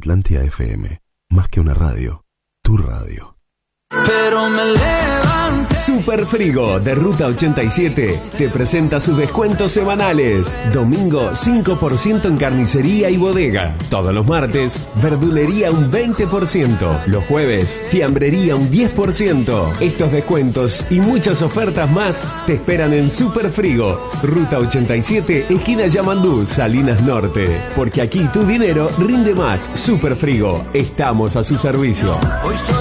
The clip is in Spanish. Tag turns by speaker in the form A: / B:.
A: Atlántida FM. Más que una radio, tu radio.
B: Pero me levanté.
C: Super Frigo de Ruta 87 te presenta sus descuentos semanales. Domingo 5% en carnicería y bodega. Todos los martes, verdulería un 20%. Los jueves, fiambrería un 10%. Estos descuentos y muchas ofertas más te esperan en Super Frigo. Ruta 87, esquina Yamandú, Salinas Norte. Porque aquí tu dinero rinde más. Super Frigo, estamos a su servicio.
B: Hoy soy